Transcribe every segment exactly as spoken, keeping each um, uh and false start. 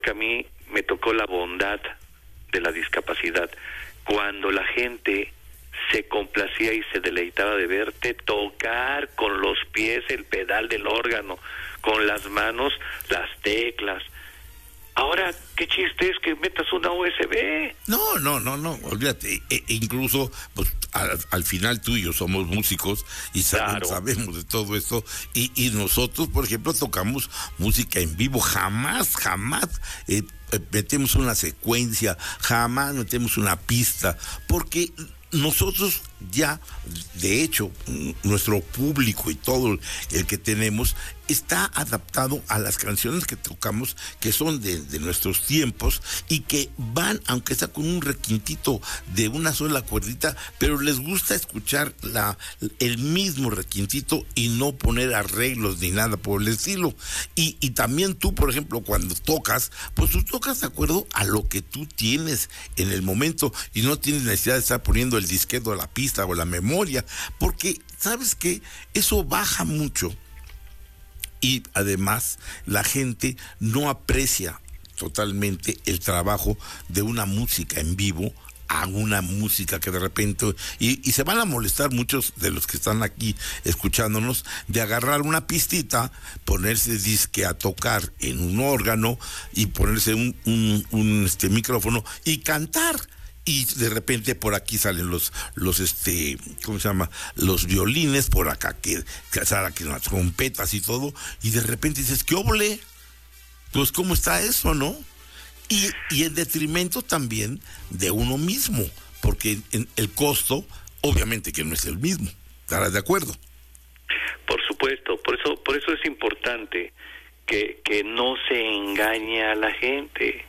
que a mí me tocó la bondad de la discapacidad, cuando la gente se complacía y se deleitaba de verte tocar con los pies el pedal del órgano, con las manos las teclas. Ahora, ¿qué chiste es que metas una U S B? No, no, no, no, olvídate. E, e incluso, pues, al, al final tú y yo somos músicos y saben, claro. sabemos de todo esto. Y, y nosotros, por ejemplo, tocamos música en vivo. Jamás, jamás eh, metemos una secuencia, jamás metemos una pista, porque nosotros ya, de hecho, nuestro público y todo el que tenemos está adaptado a las canciones que tocamos, que son de, de nuestros tiempos y que van, aunque sea con un requintito de una sola cuerdita, pero les gusta escuchar la, el mismo requintito y no poner arreglos ni nada por el estilo. Y, y también tú, por ejemplo, cuando tocas, pues tú tocas de acuerdo a lo que tú tienes en el momento y no tienes necesidad de estar poniendo el disquete a la pista o la memoria, porque, ¿sabes qué? Eso baja mucho. Y además la gente no aprecia totalmente el trabajo de una música en vivo a una música que de repente, y, y se van a molestar muchos de los que están aquí escuchándonos, de agarrar una pistita, ponerse disque a tocar en un órgano y ponerse un, un, un este, micrófono y cantar. Y de repente por aquí salen los, los este, ¿cómo se llama? Los violines, por acá que, que salen que las trompetas y todo, y de repente dices, ¿qué óvole? Pues ¿cómo está eso, no? Y, y en detrimento también de uno mismo, porque en, el costo, obviamente que no es el mismo, ¿estarás de acuerdo? Por supuesto, por eso, por eso es importante que, que no se engañe a la gente.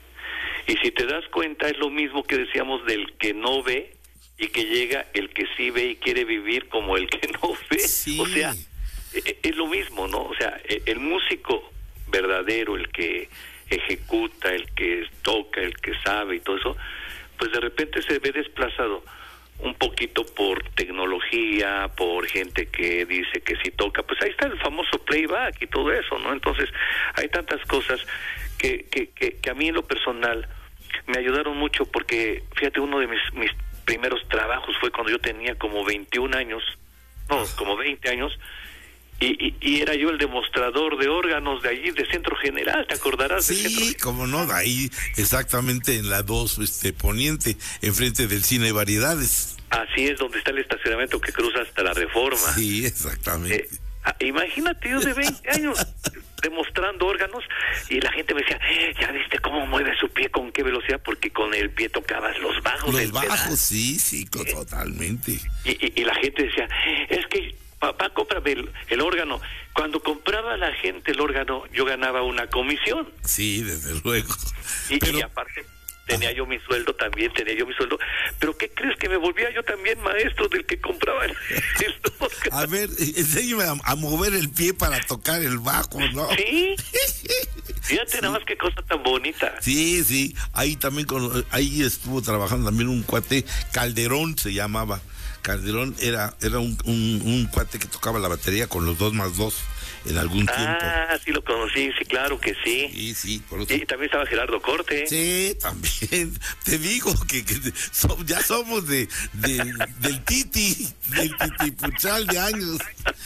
Y si te das cuenta, es lo mismo que decíamos del que no ve y que llega el que sí ve y quiere vivir como el que no ve. Sí. O sea, es lo mismo, ¿no? O sea, el músico verdadero, el que ejecuta, el que toca, el que sabe y todo eso, pues de repente se ve desplazado un poquito por tecnología, por gente que dice que sí toca. Pues ahí está el famoso playback y todo eso, ¿no? Entonces, hay tantas cosas que, que, que, que a mí en lo personal me ayudaron mucho, porque fíjate, uno de mis, mis primeros trabajos fue cuando yo tenía como veintiún años, no, como veinte años, y, y, y era yo el demostrador de órganos de allí, de Centro General, ¿te acordarás? Sí, de Centro General? Como no, ahí exactamente en la dos este, Poniente, enfrente del Cine Variedades. Así es, donde está el estacionamiento que cruza hasta la Reforma. Sí, exactamente. Eh, imagínate, yo de veinte años demostrando órganos, y la gente me decía, ¿ya viste cómo mueve su pie, con qué velocidad? Porque con el pie tocabas los bajos. Los bajos, pedal. sí, sí, eh, totalmente. Y, y, y la gente decía, es que, papá, cómprame el, el órgano. Cuando compraba la gente el órgano, yo ganaba una comisión. Sí, desde luego. Y, Pero... y aparte... tenía yo mi sueldo también, tenía yo mi sueldo. ¿Pero qué crees? Que me volvía yo también maestro del que compraba el, el órgano. A ver, enséñame a, a mover el pie para tocar el bajo, ¿no? Sí. Fíjate, sí. Nada más qué cosa tan bonita. Sí, sí. Ahí también, con, ahí estuvo trabajando también un cuate, Calderón se llamaba. Calderón era, era un, un, un cuate que tocaba la batería con los dos más dos en algún ah, tiempo. Ah, sí lo conocí, sí, claro que sí. Sí, sí. Por eso... Y también estaba Gerardo Corte. Sí, también. Te digo que, que so, ya somos de, de del Titi, del Titipuchal de años.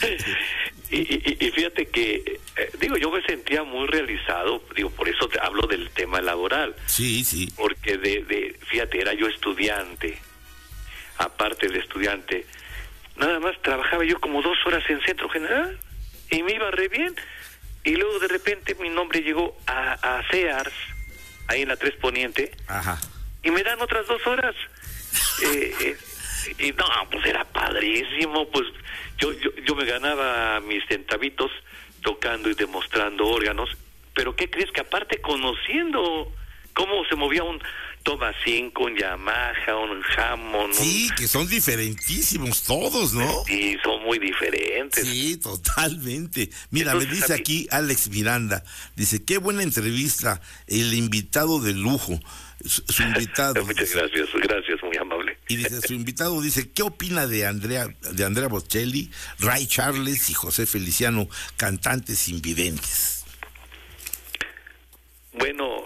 Y, y, y fíjate que, eh, digo, yo me sentía muy realizado, digo, por eso te hablo del tema laboral. Sí, sí. Porque, de, de fíjate, era yo estudiante. Aparte de estudiante, nada más trabajaba yo como dos horas en Centro General y me iba re bien. Y luego de repente mi nombre llegó a, a Sears, ahí en la tres Poniente. Ajá. Y me dan otras dos horas. eh, eh, y no, pues era padrísimo, pues yo, yo, yo me ganaba mis centavitos tocando y demostrando órganos. Pero ¿qué crees? Que aparte conociendo cómo se movía un Toma cinco, un Yamaha, un Hammond. Sí, un... que son diferentísimos todos, ¿no? Sí, son muy diferentes. Sí, totalmente. Mira, entonces, me dice aquí Alex Miranda, dice, qué buena entrevista, el invitado de lujo, su, su invitado. Muchas dice, gracias, gracias, muy amable. Y dice, su invitado dice, ¿qué opina de Andrea, de Andrea Bocelli, Ray Charles y José Feliciano, cantantes invidentes? Bueno,